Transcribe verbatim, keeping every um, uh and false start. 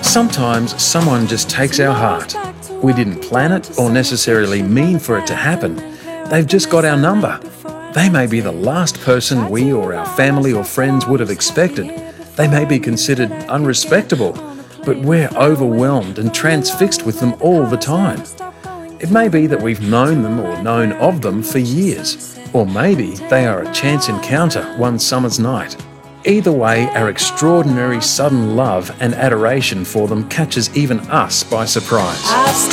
Sometimes someone just takes our heart. We didn't plan it or necessarily mean for it to happen. They've just got our number. They may be the last person we or our family or friends would have expected. They may be considered unrespectable, but we're overwhelmed and transfixed with them all the time. It may be that we've known them or known of them for years, or maybe they are a chance encounter one summer's night. Either way, our extraordinary sudden love and adoration for them catches even us by surprise.